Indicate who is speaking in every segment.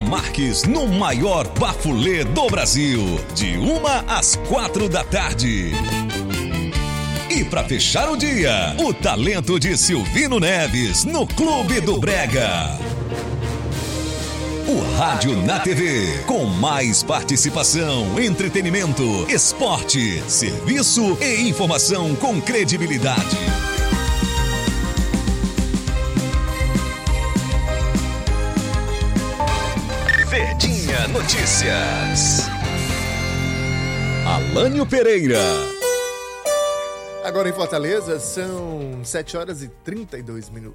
Speaker 1: Marques, no maior bafulê do Brasil, de 1 às 4 da tarde. E para fechar o dia, o talento de Silvino Neves no Clube do Brega. O rádio na TV, com mais participação, entretenimento, esporte, serviço e informação com credibilidade. Verdinha Notícias. Alânio Pereira.
Speaker 2: Agora em Fortaleza são 7h32.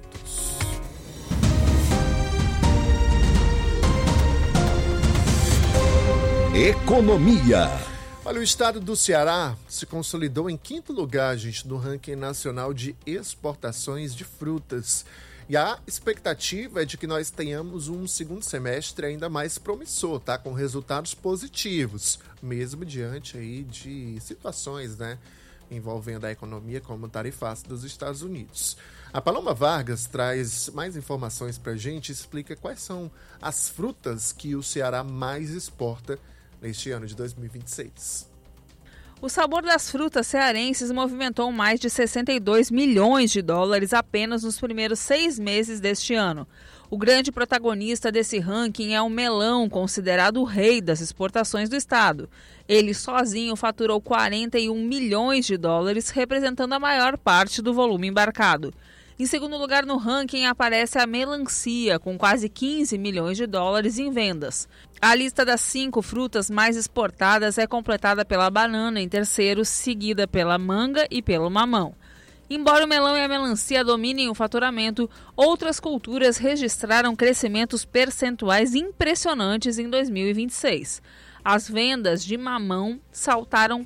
Speaker 1: Economia.
Speaker 2: Olha, o estado do Ceará se consolidou em 5º lugar, gente, no ranking nacional de exportações de frutas. E a expectativa é de que nós tenhamos um segundo semestre ainda mais promissor, tá? Com resultados positivos, mesmo diante aí de situações, né, envolvendo a economia como o tarifaço dos Estados Unidos. A Paloma Vargas traz mais informações pra gente e explica quais são as frutas que o Ceará mais exporta neste ano de 2026.
Speaker 3: O sabor das frutas cearenses movimentou mais de 62 milhões de dólares apenas nos primeiros 6 meses deste ano. O grande protagonista desse ranking é o melão, considerado o rei das exportações do estado. Ele sozinho faturou 41 milhões de dólares, representando a maior parte do volume embarcado. Em segundo lugar no ranking aparece a melancia, com quase 15 milhões de dólares em vendas. A lista das 5 frutas mais exportadas é completada pela banana em terceiro, seguida pela manga e pelo mamão. Embora o melão e a melancia dominem o faturamento, outras culturas registraram crescimentos percentuais impressionantes em 2026. As vendas de mamão saltaram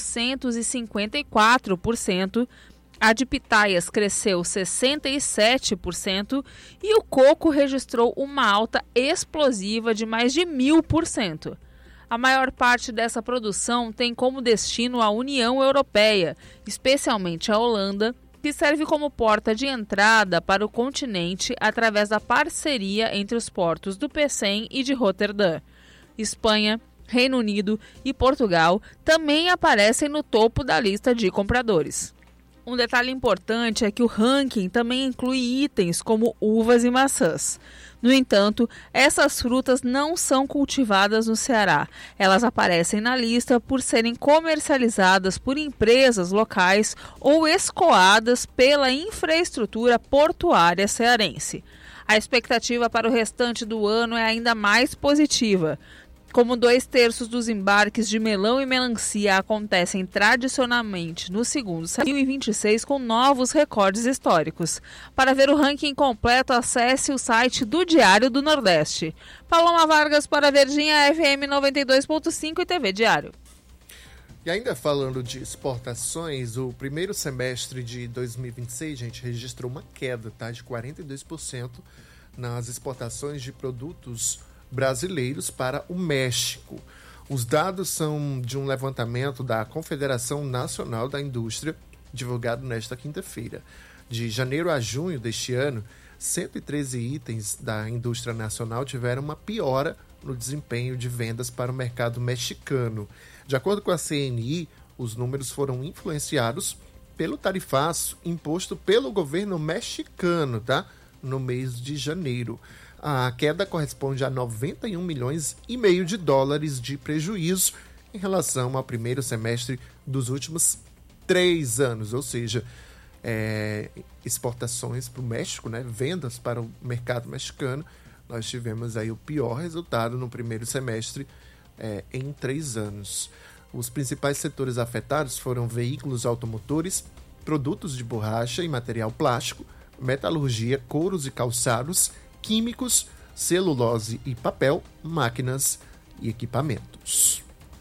Speaker 3: 454%, a de pitaias cresceu 67% e o coco registrou uma alta explosiva de mais de 1000%. A maior parte dessa produção tem como destino a União Europeia, especialmente a Holanda, que serve como porta de entrada para o continente através da parceria entre os portos do Pecém e de Roterdã. Espanha, Reino Unido e Portugal também aparecem no topo da lista de compradores. Um detalhe importante é que o ranking também inclui itens como uvas e maçãs. No entanto, essas frutas não são cultivadas no Ceará. Elas aparecem na lista por serem comercializadas por empresas locais ou escoadas pela infraestrutura portuária cearense. A expectativa para o restante do ano é ainda mais positiva. Como 2/3 dos embarques de melão e melancia acontecem tradicionalmente no segundo semestre de 2026 com novos recordes históricos. Para ver o ranking completo, acesse o site do Diário do Nordeste. Paloma Vargas para Verdinha FM 92.5 e TV Diário.
Speaker 2: E ainda falando de exportações, o primeiro semestre de 2026, gente, registrou uma queda, tá, de 42% nas exportações de produtos brasileiros para o México. Os dados são de um levantamento da Confederação Nacional da Indústria, divulgado nesta quinta-feira. De janeiro a junho deste ano, 113 itens da indústria nacional tiveram uma piora no desempenho de vendas para o mercado mexicano. De acordo com a CNI, os números foram influenciados pelo tarifaço imposto pelo governo mexicano, tá? No mês de janeiro. A queda corresponde a 91 milhões e meio de dólares de prejuízo em relação ao primeiro semestre dos últimos 3 anos, ou seja, exportações para o México, né, vendas para o mercado mexicano, nós tivemos aí o pior resultado no primeiro semestre em 3 anos. Os principais setores afetados foram veículos automotores, produtos de borracha e material plástico, metalurgia, couros e calçados, químicos, celulose e papel, máquinas e equipamentos.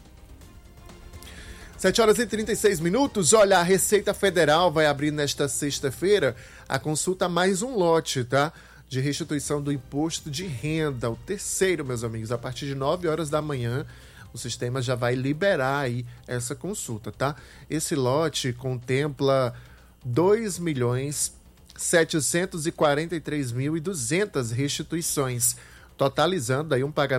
Speaker 2: 7h36. Olha, a Receita Federal vai abrir nesta sexta-feira a consulta a mais um lote, tá? De restituição do imposto de renda, o terceiro, meus amigos. A partir de 9 horas da manhã, o sistema já vai liberar aí essa consulta, tá? Esse lote contempla 2.743.200 restituições, totalizando aí um pagamento